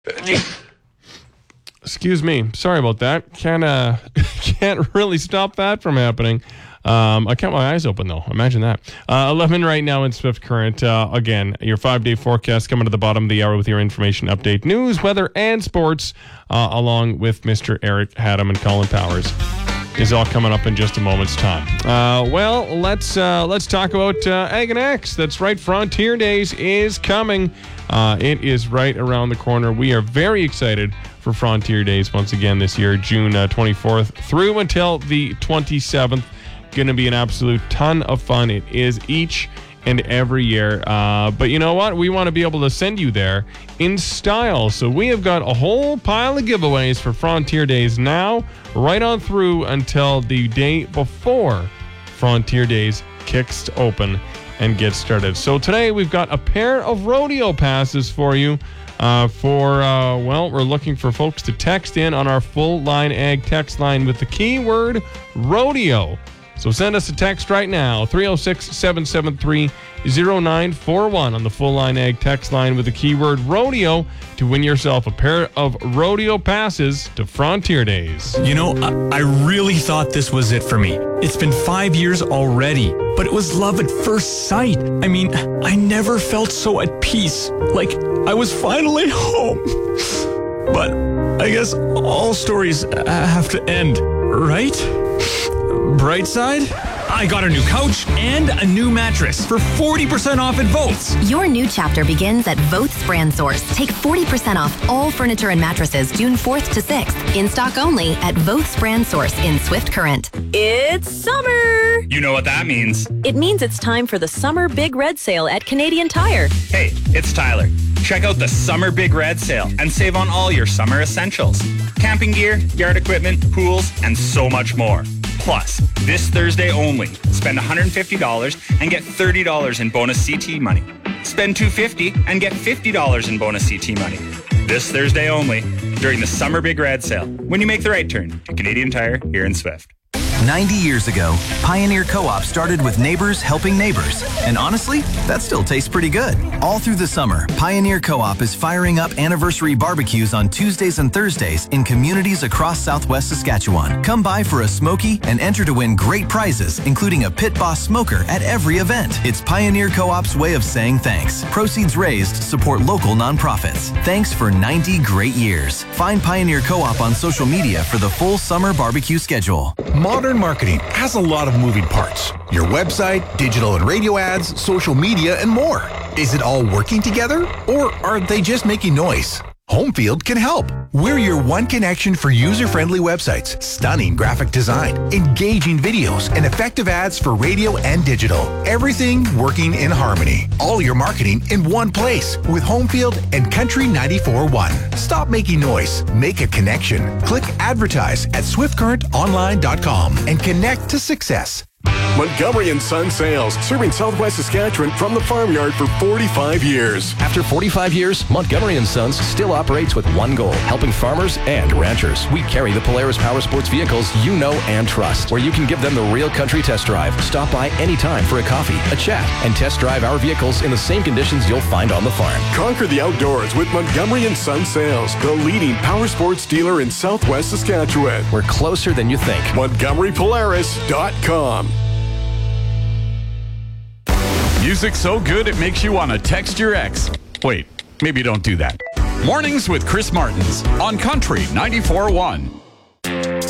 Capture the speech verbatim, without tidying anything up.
Excuse me. Sorry about that. Can't uh, can't really stop that from happening. Um, I kept my eyes open, though. Imagine that. Uh, eleven right now in Swift Current. Uh, again, your five-day forecast coming to the bottom of the hour with your information update, news, weather, and sports, uh, along with Mister Eric Haddam and Colin Powers. Is all coming up in just a moment's time. Uh, well, let's uh, let's talk about uh, Ag and X. That's right. Frontier Days is coming. Uh, it is right around the corner. We are very excited for Frontier Days once again this year, June uh, twenty-fourth through until the twenty-seventh. Going to be an absolute ton of fun. It is each and every year. Uh, but you know what? We want to be able to send you there in style. So we have got a whole pile of giveaways for Frontier Days now, right on through until the day before Frontier Days kicks open and gets started. So today we've got a pair of rodeo passes for you. Uh, for, uh, well, we're looking for folks to text in on our full line ag text line with the keyword rodeo. So send us a text right now, three oh six, seven seven three, oh nine four one on the Full Line Ag text line with the keyword rodeo to win yourself a pair of rodeo passes to Frontier Days. You know, I, I really thought this was it for me. It's been five years already, but it was love at first sight. I mean, I never felt so at peace, like I was finally home. But I guess all stories have to end, right? Bright side, I got a new couch and a new mattress for forty percent off at Votes. Your new chapter begins at Votes Brand Source. Take forty percent off all furniture and mattresses June fourth to sixth. In stock only at Votes Brand Source in Swift Current. It's summer! You know what that means. It means it's time for the Summer Big Red Sale at Canadian Tire. Hey, it's Tyler. Check out the Summer Big Red Sale and save on all your summer essentials. Camping gear, yard equipment, pools, and so much more. Plus, this Thursday only, spend one hundred fifty dollars and get thirty dollars in bonus C T money. Spend two hundred fifty dollars and get fifty dollars in bonus C T money. This Thursday only, during the Summer Big Red Sale, when you make the right turn to Canadian Tire here in Swift. ninety years ago, Pioneer Co-op started with neighbors helping neighbors. And honestly, that still tastes pretty good. All through the summer, Pioneer Co-op is firing up anniversary barbecues on Tuesdays and Thursdays in communities across Southwest Saskatchewan. Come by for a smoky and enter to win great prizes, including a Pit Boss smoker at every event. It's Pioneer Co-op's way of saying thanks. Proceeds raised support local nonprofits. Thanks for ninety great years. Find Pioneer Co-op on social media for the full summer barbecue schedule. Modern marketing has a lot of moving parts. Your website, digital and radio ads, social media, and more. Is it all working together, or are they just making noise? Homefield can help. We're your one connection for user-friendly websites, stunning graphic design, engaging videos, and effective ads for radio and digital. Everything working in harmony. All your marketing in one place with Homefield and Country ninety-four point one. Stop making noise. Make a connection. Click advertise at swift current online dot com and connect to success. Montgomery and Son Sales, serving Southwest Saskatchewan from the farmyard for forty-five years. After forty-five years, Montgomery and Sons still operates with one goal, helping farmers and ranchers. We carry the Polaris Power Sports vehicles you know and trust, where you can give them the real country test drive. Stop by anytime for a coffee, a chat, and test drive our vehicles in the same conditions you'll find on the farm. Conquer the outdoors with Montgomery and Son Sales, the leading power sports dealer in Southwest Saskatchewan. We're closer than you think. Montgomery Polaris dot com. Music so good it makes you want to text your ex. Wait, maybe don't do that. Mornings with Chris Martins on Country ninety-four point one.